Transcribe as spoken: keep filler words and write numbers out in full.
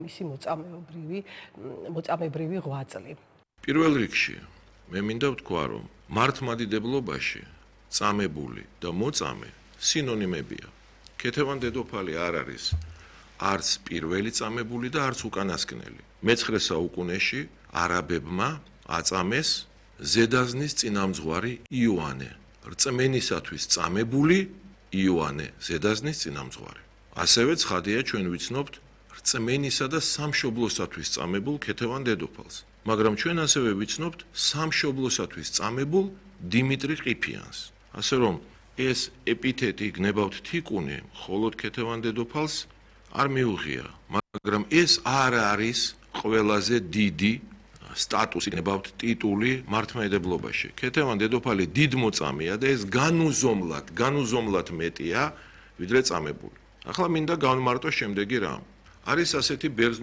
მისი მოწამეობრივი მოწამებრივი ღვაწლი. პირველ რიგში მე მინდა ვთქვა, რომ მართლმადიდებლობაში წამებული და მოწამე სინონიმებია. ქეთევან დედოფალი არ არის არც პირველი წამებული და არც უკანასკნელი. მეცხრე საუკუნეში არაბებმა აწამეს ზედაზნის წინამძღვარი იოანე, რწმენისათვის წამებული იოანე, ზედაზნის წინამძღვარი. ასევე ცხადია ჩვენ ვიცნობთ რწმენისა და სამშობლოსათვის წამებულ ქეთევან დედოფალს. მაგრამ ჩვენ ასევე ვიცნობთ სამშობლოსათვის წამებულ დიმიტრი ყიფიანს. ასე რომ ეს ეპითეტი გნებავთ თიკუნი, მხოლოდ ქეთევან დედოფალს არ მიუღია, მაგრამ ეს არ არის ყველაზე დიდი სტატუსი, გნებავთ ტიტული მართლმადიდებლობაში. ქეთევან დედოფალი დიდმოწამეა და ეს განუზომლად, განუზომლად მეტია, ვიდრე წამებული. ახლა მინდა გავმარტო შემდეგი რამ. არის ასეთი ბერძნული